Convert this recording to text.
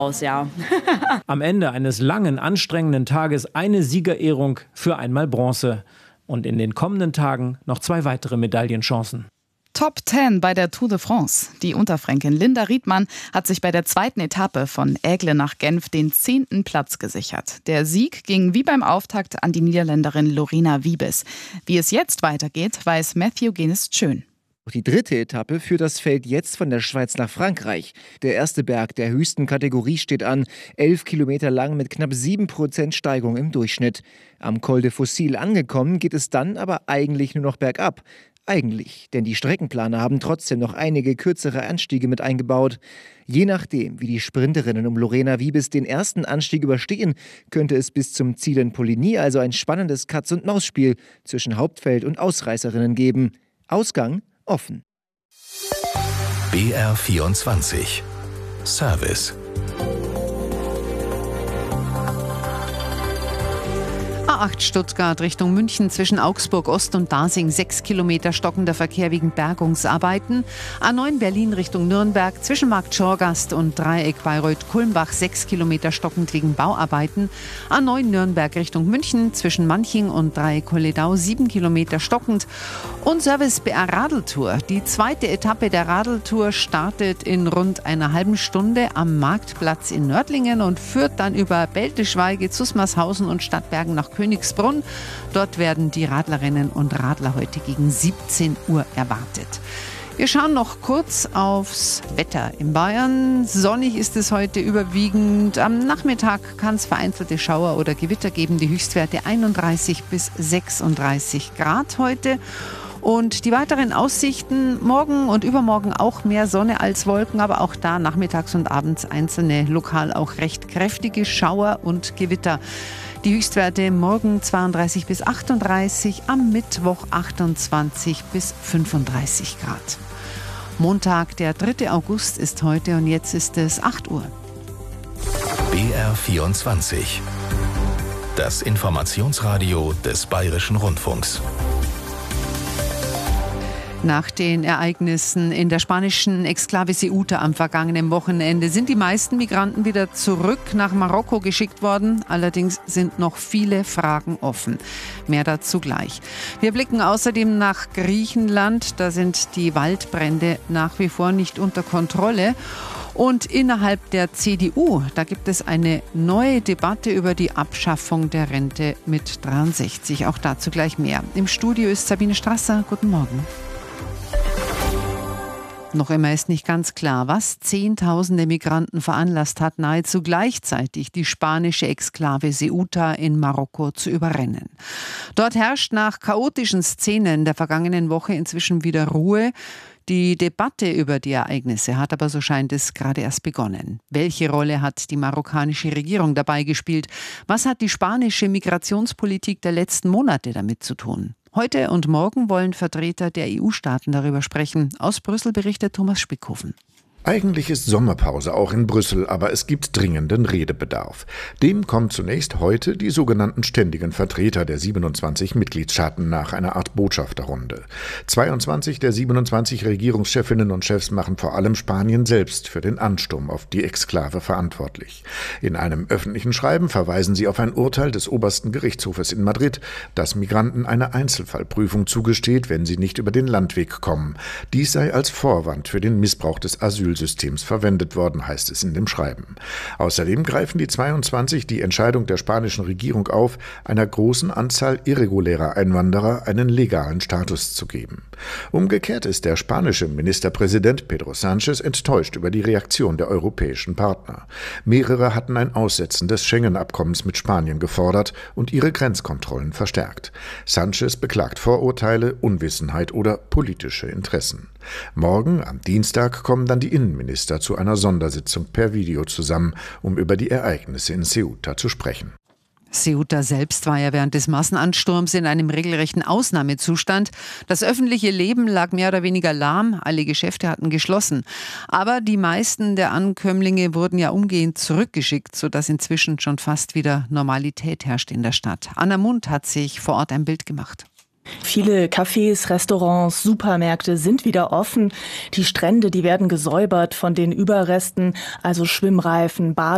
Ja. Am Ende eines langen, anstrengenden Tages eine Siegerehrung für einmal Bronze. Und in den kommenden Tagen noch 2 weitere Medaillenchancen. Top 10 bei der Tour de France. Die Unterfränkin Linda Riedmann hat sich bei der zweiten Etappe von Aigle nach Genf den 10. Platz gesichert. Der Sieg ging wie beim Auftakt an die Niederländerin Lorena Wiebes. Wie es jetzt weitergeht, weiß Matthew Guinness-Schön. Die dritte Etappe führt das Feld jetzt von der Schweiz nach Frankreich. Der erste Berg der höchsten Kategorie steht an, 11 Kilometer lang mit knapp 7% Steigung im Durchschnitt. Am Col de Fossil angekommen geht es dann aber eigentlich nur noch bergab. Eigentlich, denn die Streckenplaner haben trotzdem noch einige kürzere Anstiege mit eingebaut. Je nachdem, wie die Sprinterinnen um Lorena Wiebes den ersten Anstieg überstehen, könnte es bis zum Ziel in Poligny also ein spannendes Katz-und-Maus-Spiel zwischen Hauptfeld und Ausreißerinnen geben. Ausgang offen. BR24 Service. A8 Stuttgart Richtung München zwischen Augsburg Ost und Dasing 6 Kilometer stockender Verkehr wegen Bergungsarbeiten. A9 Berlin Richtung Nürnberg zwischen Markt Schorgast und Dreieck Bayreuth-Kulmbach 6 Kilometer stockend wegen Bauarbeiten. A9 Nürnberg Richtung München zwischen Manching und Dreieck Kolledau 7 Kilometer stockend. Und Service BR Radeltour. Die zweite Etappe der Radeltour startet in rund einer halben Stunde am Marktplatz in Nördlingen und führt dann über Belteschweige, Zusmarshausen und Stadtbergen nach Königsbrunn. Dort werden die Radlerinnen und Radler heute gegen 17 Uhr erwartet. Wir schauen noch kurz aufs Wetter in Bayern. Sonnig ist es heute überwiegend. Am Nachmittag kann es vereinzelte Schauer oder Gewitter geben. Die Höchstwerte 31 bis 36 Grad heute. Und die weiteren Aussichten, morgen und übermorgen auch mehr Sonne als Wolken, aber auch da nachmittags und abends einzelne, lokal auch recht kräftige Schauer und Gewitter. Die Höchstwerte morgen 32 bis 38, am Mittwoch 28 bis 35 Grad. Montag, der 3. August ist heute und jetzt ist es 8 Uhr. BR24 Das Informationsradio des Bayerischen Rundfunks. Nach den Ereignissen in der spanischen Exklave Ceuta am vergangenen Wochenende sind die meisten Migranten wieder zurück nach Marokko geschickt worden. Allerdings sind noch viele Fragen offen. Mehr dazu gleich. Wir blicken außerdem nach Griechenland. Da sind die Waldbrände nach wie vor nicht unter Kontrolle. Und innerhalb der CDU, da gibt es eine neue Debatte über die Abschaffung der Rente mit 63. Auch dazu gleich mehr. Im Studio ist Sabine Strasser. Guten Morgen. Noch immer ist nicht ganz klar, was Zehntausende Migranten veranlasst hat, nahezu gleichzeitig die spanische Exklave Ceuta in Marokko zu überrennen. Dort herrscht nach chaotischen Szenen der vergangenen Woche inzwischen wieder Ruhe. Die Debatte über die Ereignisse hat aber, so scheint es, gerade erst begonnen. Welche Rolle hat die marokkanische Regierung dabei gespielt? Was hat die spanische Migrationspolitik der letzten Monate damit zu tun? Heute und morgen wollen Vertreter der EU-Staaten darüber sprechen. Aus Brüssel berichtet Thomas Spickhofen. Eigentlich ist Sommerpause auch in Brüssel, aber es gibt dringenden Redebedarf. Dem kommen zunächst heute die sogenannten ständigen Vertreter der 27 Mitgliedstaaten nach einer Art Botschafterrunde. 22 der 27 Regierungschefinnen und Chefs machen vor allem Spanien selbst für den Ansturm auf die Exklave verantwortlich. In einem öffentlichen Schreiben verweisen sie auf ein Urteil des obersten Gerichtshofes in Madrid, das Migranten eine Einzelfallprüfung zugesteht, wenn sie nicht über den Landweg kommen. Dies sei als Vorwand für den Missbrauch des Asylsystems verwendet worden, heißt es in dem Schreiben. Außerdem greifen die 22 die Entscheidung der spanischen Regierung auf, einer großen Anzahl irregulärer Einwanderer einen legalen Status zu geben. Umgekehrt ist der spanische Ministerpräsident Pedro Sánchez enttäuscht über die Reaktion der europäischen Partner. Mehrere hatten ein Aussetzen des Schengen-Abkommens mit Spanien gefordert und ihre Grenzkontrollen verstärkt. Sánchez beklagt Vorurteile, Unwissenheit oder politische Interessen. Morgen, am Dienstag, kommen dann die Innenminister zu einer Sondersitzung per Video zusammen, um über die Ereignisse in Ceuta zu sprechen. Ceuta selbst war ja während des Massenansturms in einem regelrechten Ausnahmezustand. Das öffentliche Leben lag mehr oder weniger lahm, alle Geschäfte hatten geschlossen. Aber die meisten der Ankömmlinge wurden ja umgehend zurückgeschickt, sodass inzwischen schon fast wieder Normalität herrscht in der Stadt. Anna Mund hat sich vor Ort ein Bild gemacht. Viele Cafés, Restaurants, Supermärkte sind wieder offen. Die Strände, die werden gesäubert von den Überresten, also Schwimmreifen,